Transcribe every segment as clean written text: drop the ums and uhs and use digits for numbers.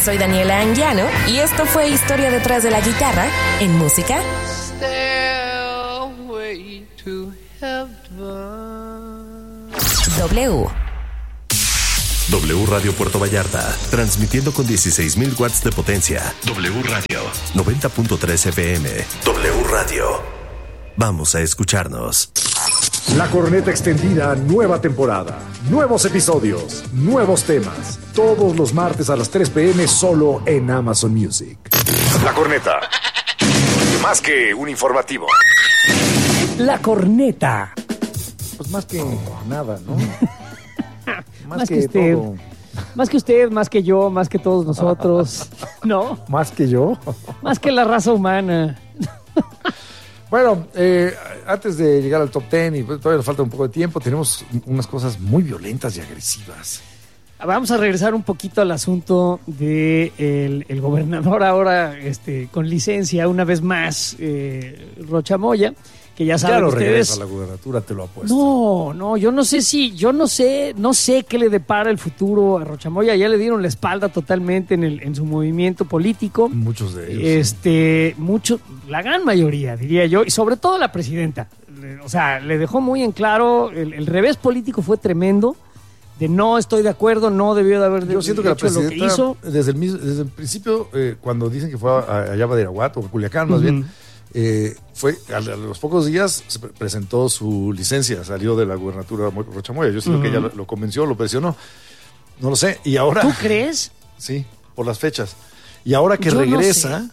soy Daniela Anguiano y esto fue Historia detrás de la guitarra en música. Stairway to heaven. W Radio Puerto Vallarta, transmitiendo con 16,000 watts de potencia. W Radio, 90.3 FM. W Radio. Vamos a escucharnos. La Corneta Extendida, nueva temporada. Nuevos episodios, nuevos temas. Todos los martes a las 3 p.m. solo en Amazon Music. La Corneta. Más que un informativo. La Corneta. Pues más que nada, ¿no? Más que usted. todo. Más que usted, más que yo, más que todos nosotros. ¿No? Más que yo. Más que la raza humana. Bueno, antes de llegar al top 10, y todavía nos falta un poco de tiempo, tenemos unas cosas muy violentas y agresivas. Vamos a regresar un poquito al asunto de el gobernador ahora con licencia, una vez más, Rocha Moya, que ya saben ustedes. Regresa a la gubernatura, te lo apuesto. No, yo no sé qué le depara el futuro a Rocha Moya. Ya le dieron la espalda totalmente en su movimiento político. Muchos de ellos. La gran mayoría, diría yo, y sobre todo la presidenta. O sea, le dejó muy en claro, el revés político fue tremendo. De no estoy de acuerdo, no debió de haber Yo siento que la presidenta, lo que hizo. Desde el principio, cuando dicen que fue allá a Badiraguato o Culiacán, más bien, fue a los pocos días se presentó su licencia, salió de la gubernatura Rocha Moya. Yo siento que ella lo convenció, lo presionó. No lo sé. Y ahora. ¿Tú crees? Sí, por las fechas. Y ahora que regresa,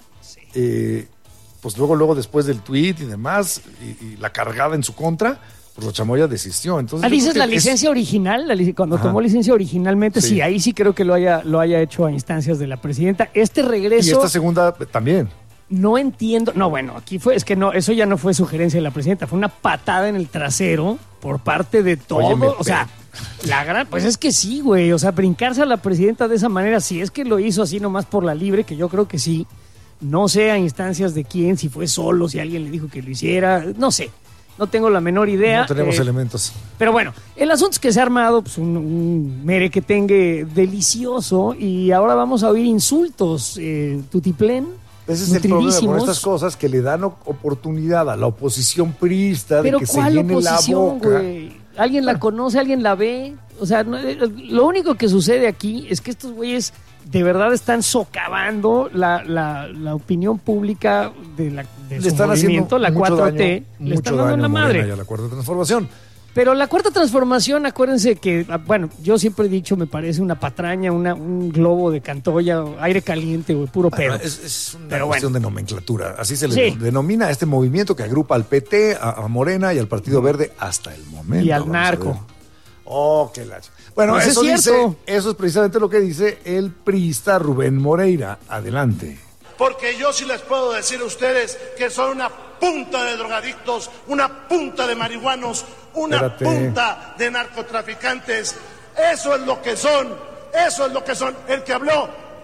pues luego después del tuit y demás, y la cargada en su contra, pues Rocha Moya desistió. Entonces, dices la licencia original, cuando tomó licencia originalmente, sí, ahí sí creo que lo haya hecho a instancias de la presidenta. Este regreso. Y esta segunda también. No entiendo. No, bueno, aquí eso ya no fue sugerencia de la presidenta, fue una patada en el trasero por parte de todo. Óyeme, o sea, pues es que sí, güey. O sea, brincarse a la presidenta de esa manera, si es que lo hizo así nomás por la libre, que yo creo que sí. No sé a instancias de quién, si fue solo, si alguien le dijo que lo hiciera, no sé. No tengo la menor idea. No tenemos elementos. Pero bueno, el asunto es que se ha armado pues, un merequetengue delicioso y ahora vamos a oír insultos, tutiplén. Ese es el problema con estas cosas, que le dan oportunidad a la oposición priista de que se llene la boca. Güey? ¿Alguien la conoce? ¿Alguien la ve? O sea, lo único que sucede aquí es que estos güeyes de verdad están socavando la opinión pública de su movimiento, la 4T. Le están dando en la madre. Y a la Cuarta Transformación. Pero la Cuarta Transformación, acuérdense que, bueno, yo siempre he dicho, me parece una patraña, un globo de Cantoya, aire caliente, güey, puro pedo. Es una cuestión de nomenclatura. Así se le denomina a este movimiento que agrupa al PT, a Morena y al Partido Verde hasta el momento. Y al narco. Oh, qué lacho. Bueno, pues eso es precisamente lo que dice el priista Rubén Moreira. Adelante. Porque yo sí les puedo decir a ustedes que son una punta de drogadictos, una punta de marihuanos, una punta de narcotraficantes. Eso es lo que son, eso es lo que son. El que habló,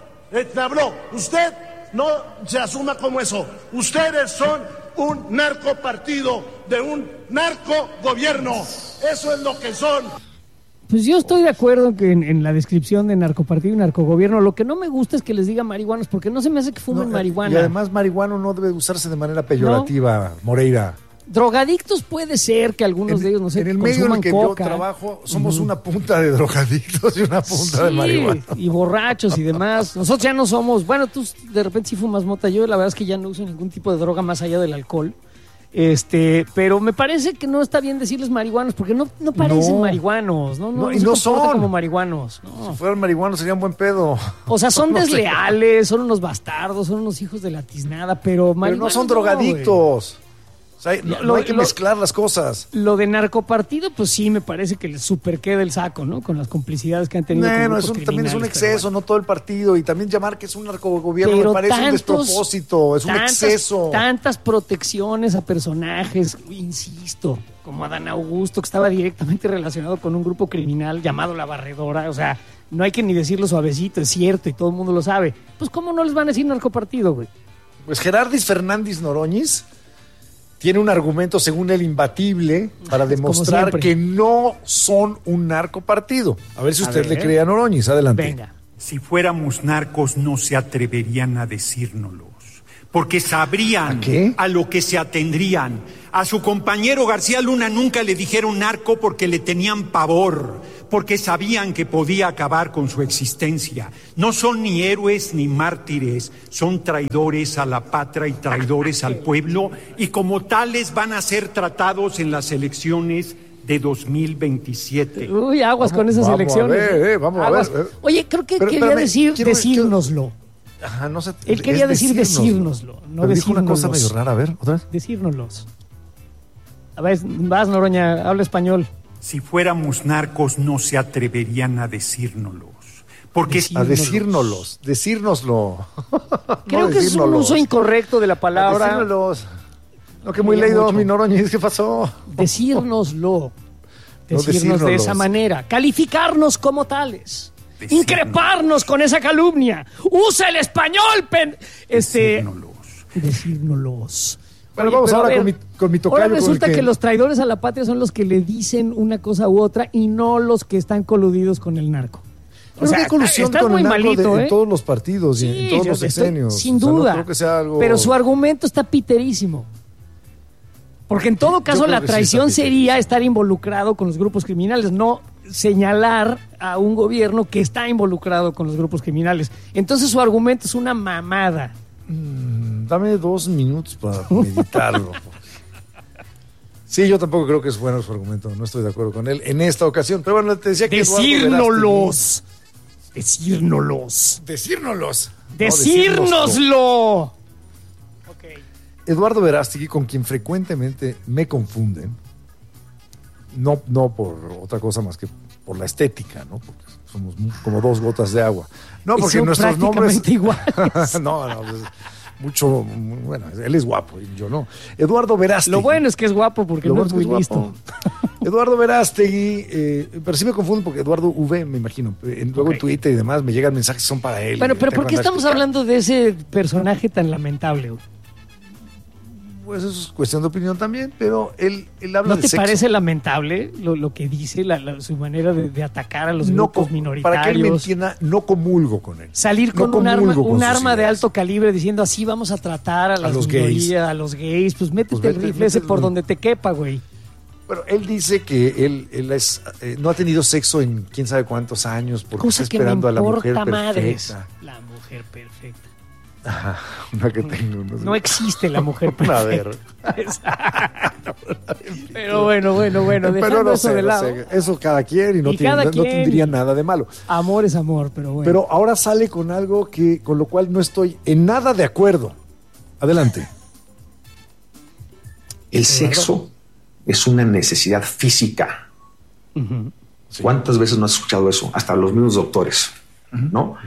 usted no se asuma como eso. Ustedes son un narcopartido de un narcogobierno. Eso es lo que son. Pues yo estoy de acuerdo que en la descripción de narcopartido y narcogobierno, lo que no me gusta es que les diga marihuanos, porque no se me hace que fumen marihuana. Y además marihuano no debe usarse de manera peyorativa, ¿no? Moreira. Drogadictos puede ser que algunos de ellos, no sé, en el medio en el que coca. Yo trabajo, somos una punta de drogadictos y una punta de marihuana. Y borrachos y demás. Nosotros ya no somos, bueno, tú de repente sí fumas mota, yo la verdad es que ya no uso ningún tipo de droga más allá del alcohol. Pero me parece que no está bien decirles marihuanos, porque no parecen marihuanos, no son como marihuanos. No. Si fueran marihuanos serían buen pedo. O sea, son desleales, son unos bastardos, son unos hijos de la tiznada, pero no son drogadictos. O sea, no hay que mezclar las cosas. Lo de narcopartido, pues sí, me parece que les super queda el saco, ¿no? Con las complicidades que han tenido. Bueno, también es un exceso, no todo el partido. Y también llamar que es un narcogobierno me parece un despropósito, es un exceso. Tantas protecciones a personajes, insisto, como Adán Augusto, que estaba directamente relacionado con un grupo criminal llamado La Barredora. O sea, no hay que ni decirlo suavecito, es cierto, y todo el mundo lo sabe. Pues, ¿cómo no les van a decir narcopartido, güey? Pues Gerardis Fernández Noroñiz tiene un argumento, según él, imbatible para demostrar que no son un narcopartido. A ver si usted le cree a Noroñiz. Adelante. Venga. Si fuéramos narcos no se atreverían a decírnoslos, porque sabrían a lo que se atendrían. A su compañero García Luna nunca le dijeron narco porque le tenían pavor, porque sabían que podía acabar con su existencia. No son ni héroes ni mártires, son traidores a la patria y traidores al pueblo, y como tales van a ser tratados en las elecciones de 2027. Uy, aguas con esas elecciones. Vamos a ver. Oye, creo que quería decírnoslo. Ajá, no sé. Él quería decírnoslo, no pero dijo decírnoslo. una cosa medio rara, a ver, otra vez. Decírnoslos. A ver, vas, Noroña, habla español. Si fuéramos narcos no se atreverían a decírnoslos, porque decírnoslo. Creo que es un uso incorrecto de la palabra. Decírnoslos. No, que muy leído, mi Noroña, ¿qué pasó? Decírnoslo. Decirnos de esa manera. Calificarnos como tales. Increparnos con esa calumnia. Usa el español, Decírnoslos. Bueno, vamos ahora con mi tocayo. Ahora resulta que los traidores a la patria son los que le dicen una cosa u otra y no los que están coludidos con el narco. Pero hay colusión con el narco en todos los partidos y en todos los sexenios. Sin duda. No creo que sea algo... Pero su argumento está piterísimo. Porque en todo caso la traición sería estar involucrado con los grupos criminales, no señalar a un gobierno que está involucrado con los grupos criminales. Entonces su argumento es una mamada. Dame 2 minutos para meditarlo. Sí, yo tampoco creo que es bueno su argumento. No estoy de acuerdo con él en esta ocasión. Pero bueno, te decía que Decírnoslos. Decírnoslo. Eduardo Verástegui, con quien frecuentemente me confunden, no por otra cosa más que por la estética, ¿no? Porque somos como 2 gotas de agua. No, porque nuestros nombres iguales. No, mucho, bueno, él es guapo y yo no. Eduardo Verástegui. Lo bueno es que es guapo porque no es muy listo. Eduardo Verástegui, pero sí me confundo porque Eduardo V, me imagino. Luego en Twitter y demás me llegan mensajes que son para él. Bueno, pero ¿por qué estamos hablando de ese personaje tan lamentable? Pues eso es cuestión de opinión también, pero él habla de sexo. ¿No te parece lamentable lo que dice, su manera de atacar a los grupos minoritarios? Para que él me entienda, no comulgo con él. Salir con un arma de alto calibre diciendo así vamos a tratar a las minorías, a los gays, pues métete el rifle ese por donde te quepa, güey. Bueno, él dice que él es, no ha tenido sexo en quién sabe cuántos años porque está esperando a la mujer perfecta. Madres. La mujer perfecta. Ajá, una que tengo. No existe la mujer perfecta. A ver. Pero bueno, dejando no eso de lado. Eso cada quien y no tendría nada de malo. Amor es amor, pero bueno. Pero ahora sale con algo con lo cual no estoy en nada de acuerdo. Adelante. El sexo es una necesidad física. Uh-huh. Sí. ¿Cuántas veces no has escuchado eso? Hasta los mismos doctores, ¿no?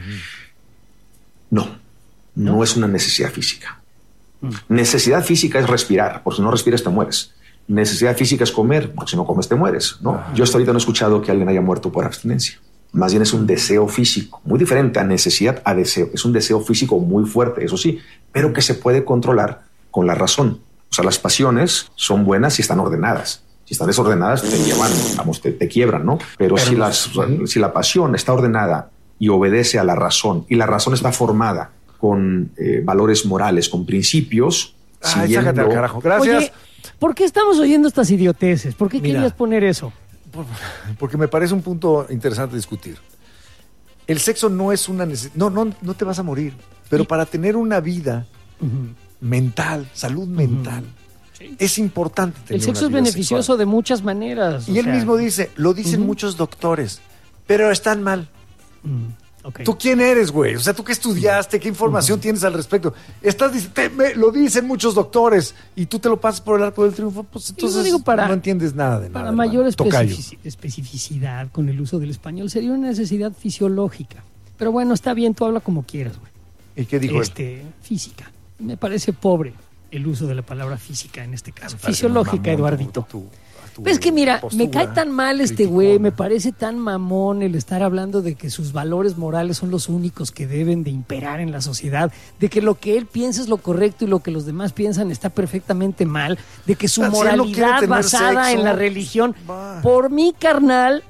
No es una necesidad física. Necesidad física es respirar, porque si no respiras te mueres. Necesidad física es comer, porque si no comes te mueres, ¿no? Yo hasta ahorita no he escuchado que alguien haya muerto por abstinencia. Más bien es un deseo físico, muy diferente a necesidad a deseo. Es un deseo físico muy fuerte, eso sí, pero que se puede controlar con la razón. O sea, las pasiones son buenas si están ordenadas. Si están desordenadas te llevan, vamos, te quiebran, ¿no? Pero si la pasión está ordenada y obedece a la razón, y la razón está formada con valores morales, con principios. Sácate al carajo. Gracias. Oye, ¿por qué estamos oyendo estas idioteces? ¿Por qué querías poner eso? Porque me parece un punto interesante discutir. El sexo no es una necesidad. No te vas a morir. Pero para tener una vida mental, salud mental, es importante tener el sexo una vida es beneficioso sexual. De muchas maneras. Y él mismo dice, lo dicen muchos doctores, pero están mal. Okay. ¿Tú quién eres, güey? O sea, ¿tú qué estudiaste? ¿Qué información tienes al respecto? Lo dicen muchos doctores y tú te lo pasas por el arco del triunfo, pues entonces no entiendes nada de nada. Para mayor especificidad con el uso del español sería una necesidad fisiológica. Pero bueno, está bien, tú habla como quieras, güey. ¿Y qué dijo física. Me parece pobre el uso de la palabra física en este caso. Fisiológica, Eduardito. Pero es que mira, me cae tan mal este güey, me parece tan mamón el estar hablando de que sus valores morales son los únicos que deben de imperar en la sociedad, de que lo que él piensa es lo correcto y lo que los demás piensan está perfectamente mal, de que su moralidad basada en la religión, por mi carnal,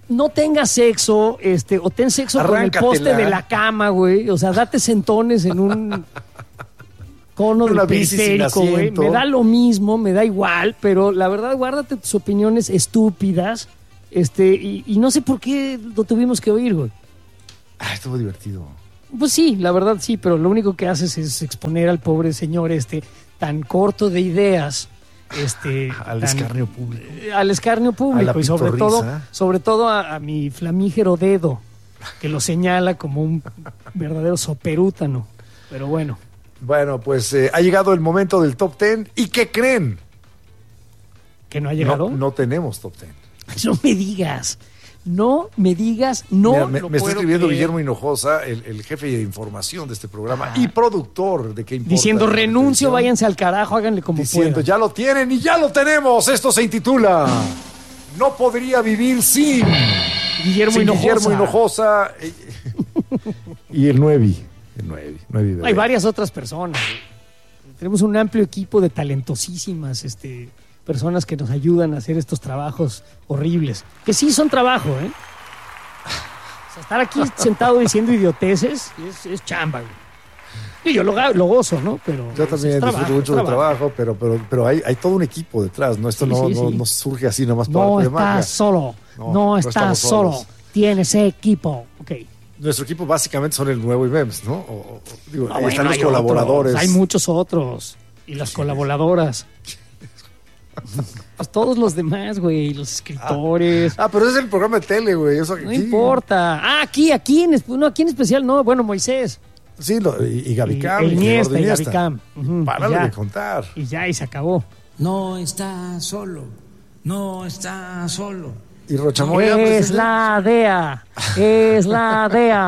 no tengas sexo, o ten sexo con el poste de la cama, güey. O sea, date sentones en un cono del periférico, güey. Me da lo mismo, me da igual, pero la verdad, guárdate tus opiniones estúpidas, y no sé por qué lo tuvimos que oír, güey. Estuvo divertido. Pues sí, la verdad sí, pero lo único que haces es exponer al pobre señor tan corto de ideas, escarnio público. Al escarnio público y sobre todo a mi flamígero dedo, que lo señala como un verdadero soperútano. Pero bueno. Bueno, pues ha llegado el momento del Top 10. ¿Y qué creen? ¿Que no ha llegado? No tenemos Top 10. No me digas. No me digas, no. Mira, me está escribiendo Guillermo Hinojosa, el jefe de información de este programa y productor de ¿Qué importa? Diciendo, renuncio, váyanse al carajo, háganle como diciendo, puedan. ya lo tienen y ya lo tenemos. Esto se intitula No podría vivir sin Guillermo Hinojosa y el Nuevi. Hay varias otras personas. Tenemos un amplio equipo de talentosísimas personas que nos ayudan a hacer estos trabajos horribles. Que sí son trabajo, ¿eh? O sea, estar aquí sentado diciendo idioteces es chamba, güey. Y yo lo gozo, ¿no? Pero yo también disfruto mucho del trabajo, pero hay todo un equipo detrás, ¿no? Esto no surge así nomás por arte de magia. No estás solo. Tienes equipo. Ok. Nuestro equipo básicamente son el Nuevo IMEMS, ¿no? Están los colaboradores. Hay muchos otros. Y las colaboradoras. Pues todos los demás, güey, los escritores. Pero ese es el programa de tele, güey. No importa. Aquí en especial, no. Bueno, Moisés. Sí, y Gaby Cam. El Iniesta y Gaby Cam. Párale de contar. Y se acabó. No está solo. Y Rochamoya. Es la DEA. La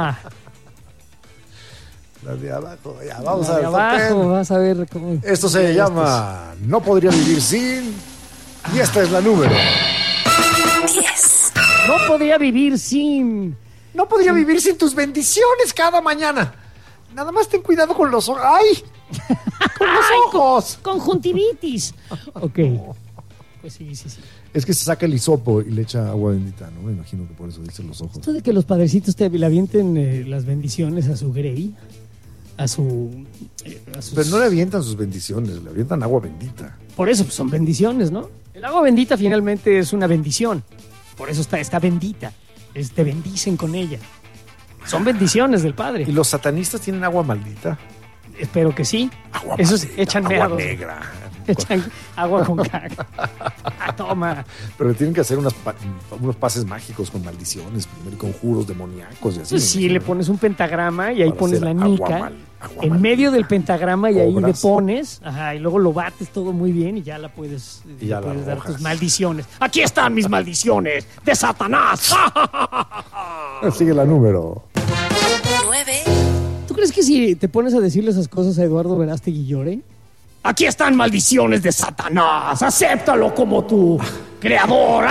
de abajo. Ya, vamos a ver. Abajo, vas a ver cómo. Esto se llama No podría vivir sin. Y esta es la número 10. No podría vivir sin. No podría vivir sin tus bendiciones cada mañana. Nada más ten cuidado con los ojos. ¡Ay! ¡Con los ojos! Conjuntivitis. Ok. Pues sí. Es que se saca el hisopo y le echa agua bendita, ¿no? Me imagino que por eso dice los ojos. Esto de que los padrecitos le avienten las bendiciones a su Grey, a sus... Pero no le avientan sus bendiciones, le avientan agua bendita. Por eso pues, son bendiciones, ¿no? El agua bendita finalmente es una bendición. Por eso está bendita. Te bendicen con ella. Son bendiciones del Padre. ¿Y los satanistas tienen agua maldita? Espero que sí. Agua Esos maldita, echan agua meados. negra. Echan agua con caca. Toma. Pero tienen que hacer unos pases mágicos con maldiciones, primero, y conjuros demoníacos y así. Pues sí, le pones un pentagrama y ahí para pones la nica en medio del pentagrama y ahí le pones, y luego lo bates todo muy bien y ya la puedes, dar tus maldiciones. Aquí están mis maldiciones de Satanás. Sigue la número 9. ¿Tú crees que si te pones a decirle esas cosas a Eduardo Verástegui llore? Aquí están maldiciones de Satanás. Acéptalo como tu creador.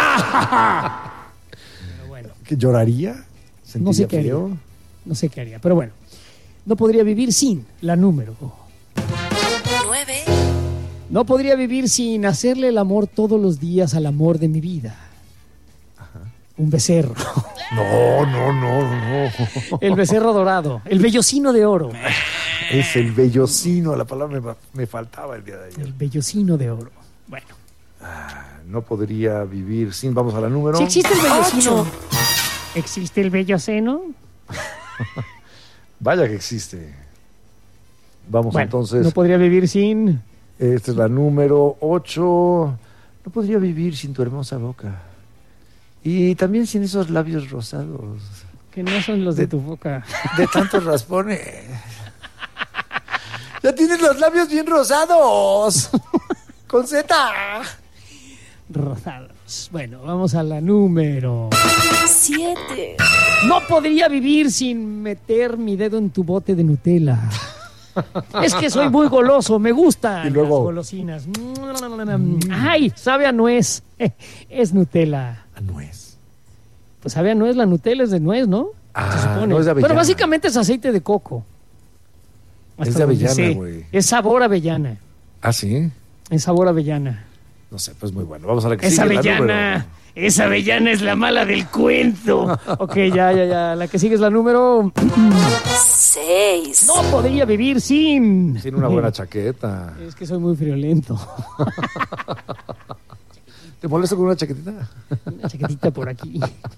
Pero bueno. ¿Que lloraría? No sé qué haría. No sé qué haría. Pero bueno. No podría vivir sin la número 9. No podría vivir sin hacerle el amor todos los días al amor de mi vida. Un becerro. No. El becerro dorado. El vellocino de oro. Es el vellocino, la palabra me faltaba el día de ayer. El vellocino de oro. Bueno. No podría vivir sin. Vamos a la número. ¿Sí existe el vellocino? ¿Existe el velloceno? Vaya que existe. Vamos entonces. No podría vivir sin. Esta es la número 8. No podría vivir sin tu hermosa boca. Y también sin esos labios rosados. Que no son los de tu boca. De tantos raspones. Ya tienes los labios bien rosados. Con Z. Rosados. Bueno, vamos a la número 7. No podría vivir sin meter mi dedo en tu bote de Nutella. Es que soy muy goloso, me gustan las golosinas. Ay, sabe a nuez. Es Nutella. A nuez. Pues sabe a nuez, la Nutella es de nuez, ¿no? Se supone. No es de avellana. Pero básicamente es aceite de coco. Es de avellana, güey. Es sabor avellana. ¿Ah, sí? Es sabor avellana. No sé, pues muy bueno. Vamos a la que es sigue. Avellana. Esa Avellana es la mala del cuento. Ok, ya. La que sigue es la número 6. No podría vivir sin una buena chaqueta. Es que soy muy friolento. ¿Te molesta con una chaquetita? Una chaquetita por aquí.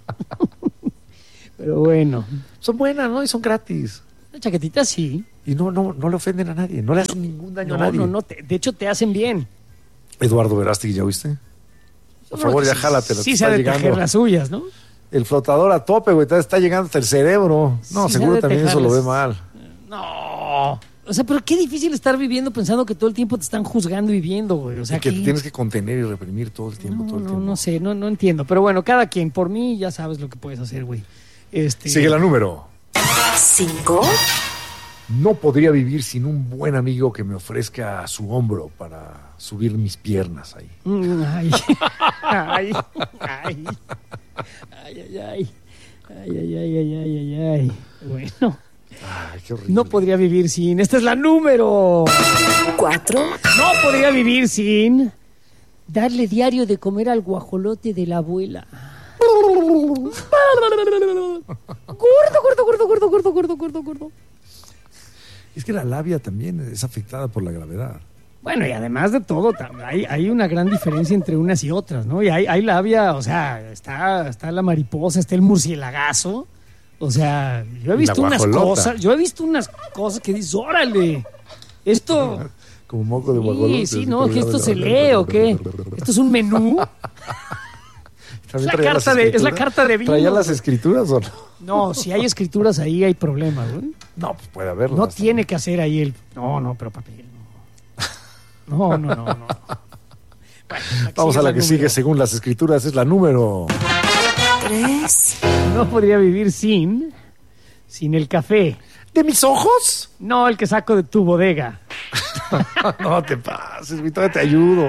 Pero bueno. Son buenas, ¿no? Y son gratis. Una chaquetita sí. Y no le ofenden a nadie. No le hacen ningún daño a nadie. No. De hecho, te hacen bien. Eduardo Verástegui, ¿ya oíste? Por favor, ya jálatela. Sí, se ha de tejer las suyas, ¿no? El flotador a tope, güey. Está llegando hasta el cerebro. No, sí, seguro también eso lo ve mal. No. O sea, pero qué difícil estar viviendo pensando que todo el tiempo te están juzgando y viendo, güey. O sea, y que te tienes que contener y reprimir todo el tiempo, No sé, no entiendo. Pero bueno, cada quien. Por mí ya sabes lo que puedes hacer, güey. Sigue la número 5. No podría vivir sin un buen amigo que me ofrezca su hombro para subir mis piernas ahí. Ay. Bueno. Ay, qué horrible. No podría vivir sin. Esta es la número 4. No podría vivir sin darle diario de comer al guajolote de la abuela. Gordo. Es que la labia también es afectada por la gravedad. Bueno, y además de todo, hay una gran diferencia entre unas y otras, ¿no? Y hay labia, o sea, está la mariposa, está el murcielagazo. O sea, yo he visto unas cosas que dices, órale, esto... Como moco de guajolote. Sí, no, que esto se lee o qué. Esto es un menú. Es la carta de vino. ¿Traía las escrituras o no? No, si hay escrituras ahí hay problemas, güey. No, pues puede haberlo. No tiene que hacer ahí el... No, pero papel. No. Bueno, vamos a la que sigue según las escrituras, es la número 3. No podría vivir sin el café. ¿De mis ojos? No, el que saco de tu bodega. No te pases, güey, todavía te ayudo.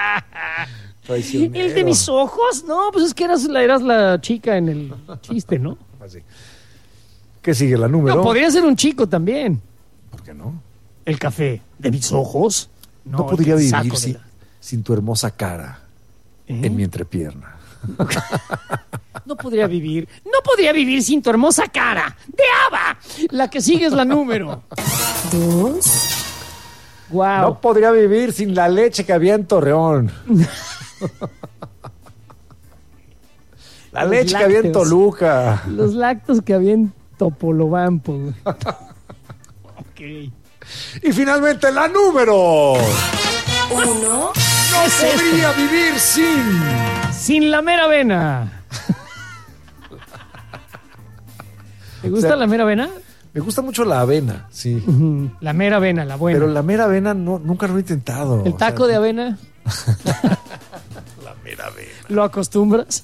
¿El de mis ojos? No, pues es que eras la chica en el chiste, ¿no? Así. ¿Qué sigue la número? No, podría ser un chico también. ¿Por qué no? El café. ¿De mis ojos? No podría vivir sin tu hermosa cara en mi entrepierna. No podría vivir sin tu hermosa cara de Ava. La que sigue es la número 2. Wow. No podría vivir sin la leche que había en Torreón. La leche que había en Toluca. Los lácteos que había en Topolobampo. Ok. Y finalmente la número 1. No podría vivir sin la mera avena. ¿Te gusta la mera avena? Me gusta mucho la avena, sí. La mera avena, la buena. Pero la mera avena nunca lo he intentado. ¿El taco de avena? La mera avena. ¿Lo acostumbras?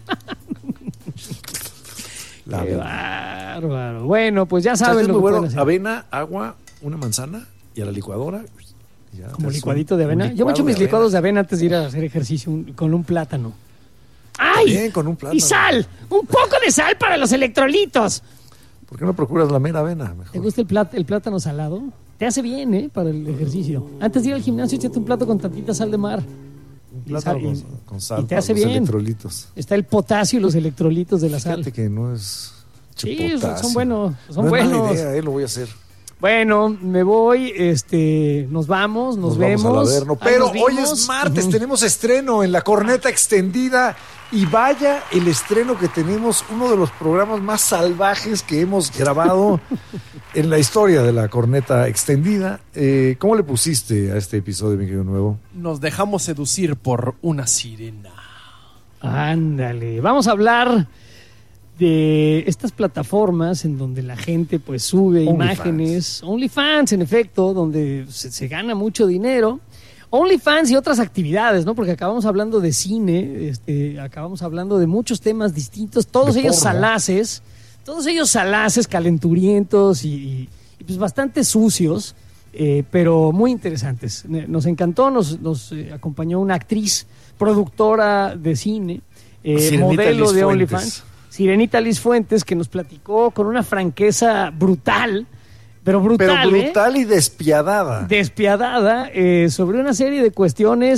La Qué avena. bárbaro. Bueno, pues ya saben lo que pueden hacer. Avena, agua, una manzana y a la licuadora. Ya, como licuadito de avena. Yo me echo mis licuados de avena antes de ir a hacer ejercicio con un plátano. ¡Ay! Bien, con un plátano. Y sal. Un poco de sal para los electrolitos. ¿Por qué no procuras la mera avena? Mejor. ¿Te gusta el plátano salado? Te hace bien, para el ejercicio. Antes de ir al gimnasio, échate un plato con tantita sal de mar. Un plátano con sal. Y te hace bien. Electrolitos. Está el potasio y los electrolitos de la sal. Fíjate que no es... Sí, son buenos. Son no buenos. Es mala idea, lo voy a hacer. Bueno, me voy, nos vamos, nos vemos. Vamos al Averno. Pero hoy es martes, tenemos estreno en la Corneta Extendida. Y vaya el estreno que tenemos, uno de los programas más salvajes que hemos grabado en la historia de la Corneta Extendida. ¿Cómo le pusiste a este episodio, mi querido Nuevo? Nos dejamos seducir por una sirena. Ándale, vamos a hablar de estas plataformas en donde la gente pues sube imágenes. OnlyFans, en efecto, donde se gana mucho dinero. OnlyFans y otras actividades, ¿no? Porque acabamos hablando de cine, acabamos hablando de muchos temas distintos, todos ellos salaces, calenturientos y pues bastante sucios, pero muy interesantes. Nos encantó, nos acompañó una actriz, productora de cine, modelo de OnlyFans, Sirenita Liz Fuentes, que nos platicó con una franqueza brutal. Pero brutal y despiadada. Despiadada sobre una serie de cuestiones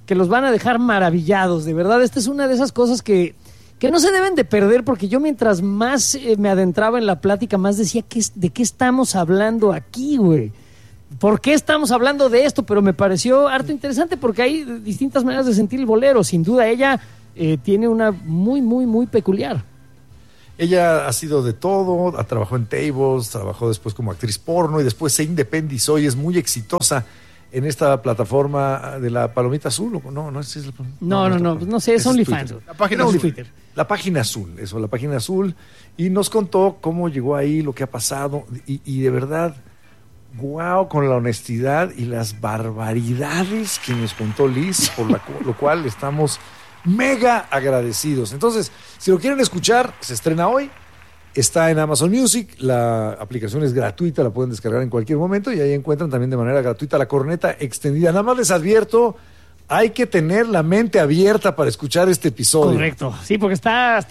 que los van a dejar maravillados. De verdad, esta es una de esas cosas que no se deben de perder, porque yo mientras más me adentraba en la plática, más decía, ¿de qué estamos hablando aquí, güey? ¿Por qué estamos hablando de esto? Pero me pareció harto interesante porque hay distintas maneras de sentir el bolero. Sin duda, ella tiene una muy, muy, muy peculiar. Ella ha sido de todo, trabajó en tables, trabajó después como actriz porno y después se independizó y es muy exitosa en esta plataforma de la Palomita Azul. No sé, es OnlyFans. La página azul. Twitter. La página azul, la página azul. Y nos contó cómo llegó ahí, lo que ha pasado y de verdad... Wow, con la honestidad y las barbaridades que nos contó Liz, por lo cual estamos mega agradecidos. Entonces, si lo quieren escuchar, se estrena hoy, está en Amazon Music, la aplicación es gratuita, la pueden descargar en cualquier momento y ahí encuentran también de manera gratuita La Corneta Extendida. Nada más les advierto, hay que tener la mente abierta para escuchar este episodio. Correcto, sí, porque está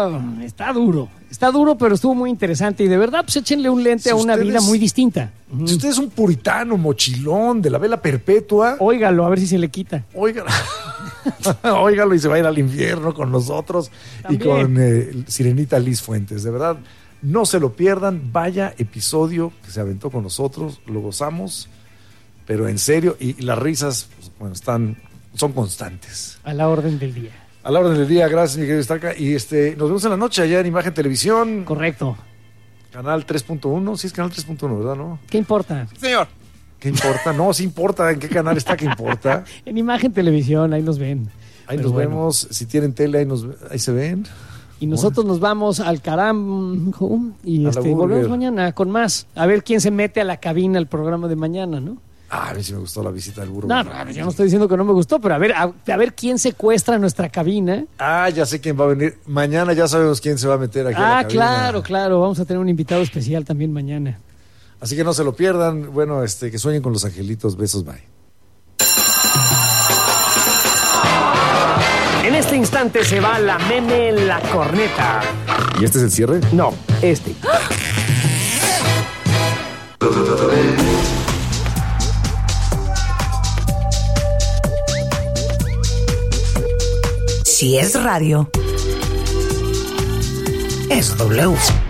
duro. Está duro, pero estuvo muy interesante. Y de verdad, pues échenle un lente a una vida muy distinta. Si usted es un puritano, mochilón, de la vela perpetua... Óigalo, a ver si se le quita. Óigalo y se va a ir al infierno con nosotros. También. Y con Sirenita Liz Fuentes. De verdad, no se lo pierdan. Vaya episodio que se aventó con nosotros. Lo gozamos, pero en serio. Y las risas, pues, bueno, son constantes. A la orden del día. A la orden del día, gracias, mi querido Starka. Y nos vemos en la noche allá en Imagen Televisión. Correcto. Canal 3.1, sí es canal 3.1, ¿verdad? ¿No? ¿Qué importa? Señor. ¿Qué importa? No, sí importa. ¿En qué canal está? ¿Qué importa? En Imagen Televisión, ahí nos ven. Ahí nos vemos. Si tienen tele, ahí se ven. Y nosotros nos vamos al carajo y volvemos mañana con más. A ver quién se mete a la cabina al programa de mañana, ¿no? A mí sí me gustó la visita del burro. No, yo no estoy diciendo que no me gustó, pero a ver quién secuestra nuestra cabina. Ya sé quién va a venir. Mañana ya sabemos quién se va a meter aquí a la cabina. Claro. Vamos a tener un invitado especial también mañana. Así que no se lo pierdan. Bueno, que sueñen con los angelitos. Besos, bye. En este instante se va la meme en la corneta. ¿Y este es el cierre? No, este. Si es radio, es W.